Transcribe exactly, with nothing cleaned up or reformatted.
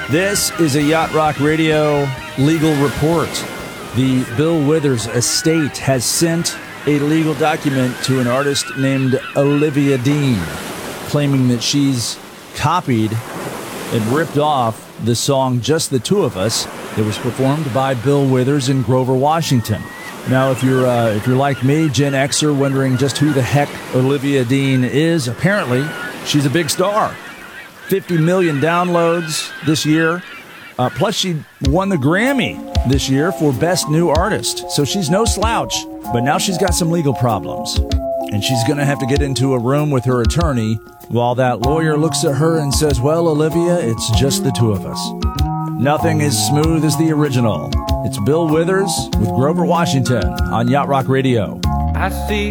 This is a Yacht Rock Radio legal report. The Bill Withers estate has sent a legal document to an artist named Olivia Dean, claiming that she's copied and ripped off the song Just the Two of Us that was performed by Bill Withers in Grover, Washington. Now, if you're uh, if you're like me, Gen Xer, wondering just who the heck Olivia Dean is, apparently she's a big star. fifty million downloads this year. Uh, plus, she won the Grammy this year for Best New Artist. So she's no slouch. But now she's got some legal problems. And she's going to have to get into a room with her attorney while that lawyer looks at her and says, well, Olivia, it's just the two of us. Nothing as smooth as the original. It's Bill Withers with Grover, Washington on Yacht Rock Radio. I see